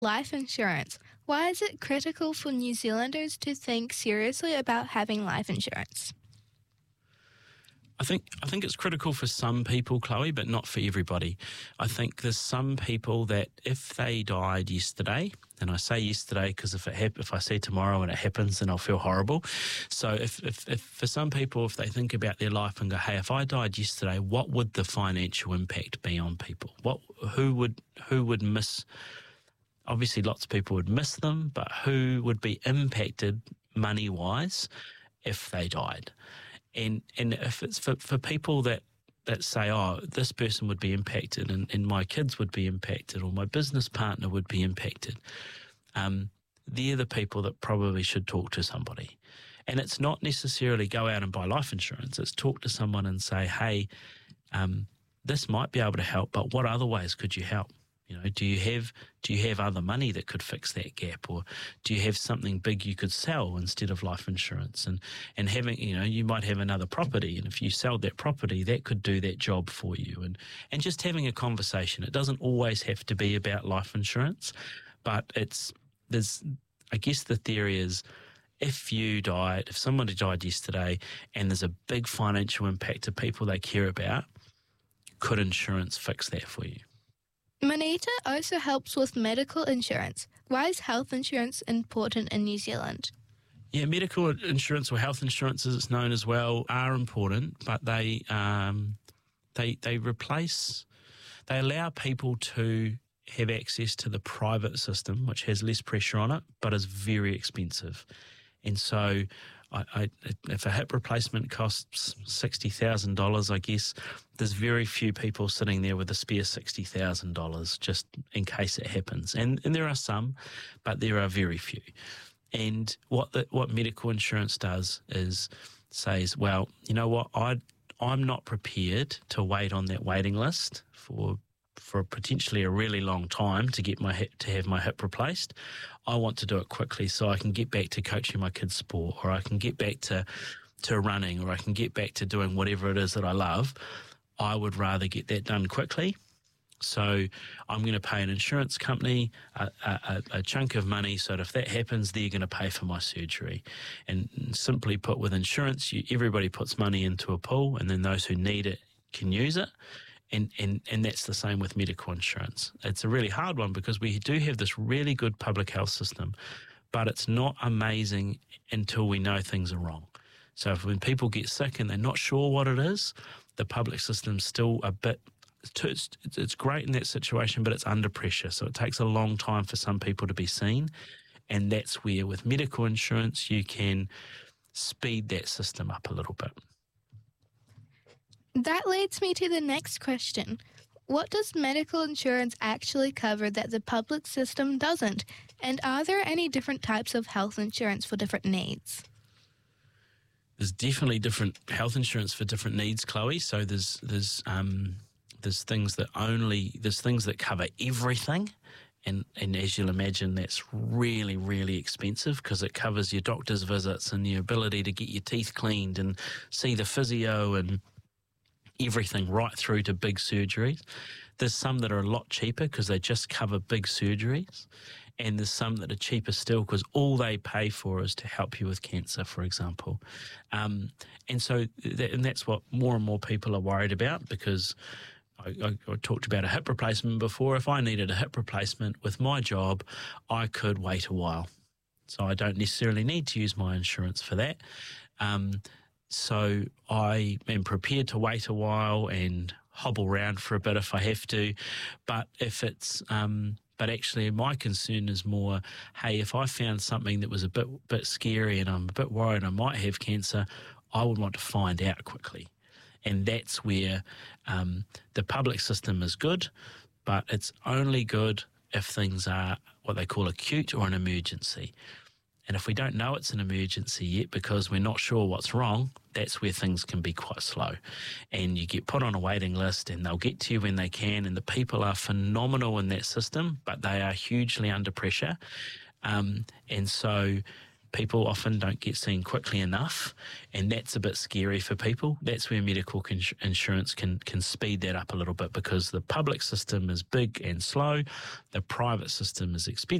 Life insurance. Why is it critical for New Zealanders to think seriously about having life insurance? I think it's critical for some people, Chloe, but not for everybody. I think there's some people that if they died yesterday, and I say yesterday because if I say tomorrow and it happens, then I'll feel horrible. So if for some people, if they think about their life and go, hey, if I died yesterday, what would the financial impact be on people? Who would miss? Obviously, lots of people would miss them, but who would be impacted money-wise if they died? And if it's for people that say, oh, this person would be impacted and my kids would be impacted or my business partner would be impacted, they're the people that probably should talk to somebody. And it's not necessarily go out and buy life insurance. It's talk to someone and say, hey, this might be able to help, but what other ways could you help? You know, do you have other money that could fix that gap, or do you have something big you could sell instead of life insurance? And having, you know, you might have another property, and if you sell that property, that could do that job for you. And just having a conversation. It doesn't always have to be about life insurance, but I guess the theory is if somebody died yesterday and there's a big financial impact to people they care about, could insurance fix that for you? Manita also helps with medical insurance. Why is health insurance important in New Zealand? Yeah, medical insurance or health insurance, as it's known as well, are important, but they allow people to have access to the private system, which has less pressure on it, but is very expensive. And so if a hip replacement costs $60,000, I guess there's very few people sitting there with a spare $60,000 just in case it happens. And there are some, but there are very few. And what medical insurance does is says, well, you know what, I'm not prepared to wait on that waiting list for potentially a really long time to have my hip replaced. I want to do it quickly so I can get back to coaching my kids' sport, or I can get back to running, or I can get back to doing whatever it is that I love. I would rather get that done quickly. So I'm going to pay an insurance company a chunk of money so that if that happens, they're going to pay for my surgery. And simply put, with insurance, everybody puts money into a pool, and then those who need it can use it. And that's the same with medical insurance. It's a really hard one because we do have this really good public health system, but it's not amazing until we know things are wrong. So when people get sick and they're not sure what it is, the public system's still a bit, it's great in that situation, but it's under pressure. So it takes a long time for some people to be seen. And that's where with medical insurance, you can speed that system up a little bit. That leads me to the next question. What does medical insurance actually cover that the public system doesn't? And are there any different types of health insurance for different needs? There's definitely different health insurance for different needs, Chloe. So there's things that cover everything. And as you'll imagine, that's really, really expensive because it covers your doctor's visits and your ability to get your teeth cleaned and see the physio and everything right through to big surgeries. There's some that are a lot cheaper because they just cover big surgeries, and there's some that are cheaper still because all they pay for is to help you with cancer, for example. And that's what more and more people are worried about, because I talked about a hip replacement before. If I needed a hip replacement with my job, I could wait a while. So I don't necessarily need to use my insurance for that. So I am prepared to wait a while and hobble around for a bit if I have to. But but actually my concern is more, hey, if I found something that was a bit scary and I'm a bit worried I might have cancer, I would want to find out quickly. And that's where the public system is good, but it's only good if things are what they call acute or an emergency. And if we don't know it's an emergency yet because we're not sure what's wrong, that's where things can be quite slow. And you get put on a waiting list and they'll get to you when they can, and the people are phenomenal in that system, but they are hugely under pressure. And so people often don't get seen quickly enough, and that's a bit scary for people. That's where medical insurance can speed that up a little bit, because the public system is big and slow, the private system is expensive.